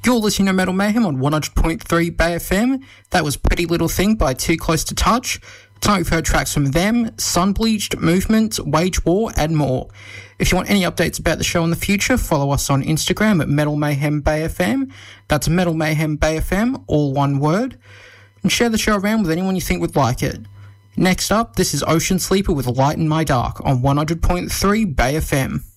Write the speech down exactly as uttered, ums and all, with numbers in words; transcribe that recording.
You're listening to Metal Mayhem on one hundred point three Bay F M. That was Pretty Little Thing by Too Close to Touch. Tonight we've heard tracks from them, Sunbleached, Movement, Wage War, and more. If you want any updates about the show in the future, follow us on Instagram at Metal Mayhem Bay F M. That's Metal Mayhem Bay F M, all one word. And share the show around with anyone you think would like it. Next up, this is Ocean Sleeper with Light in My Dark on one hundred point three Bay F M.